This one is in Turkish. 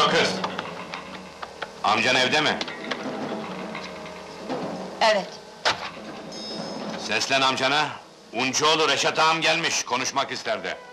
o kız? Amcan evde mi? Evet. Seslen amcana. Uncuoğlu Reşat ağam gelmiş, konuşmak isterdi.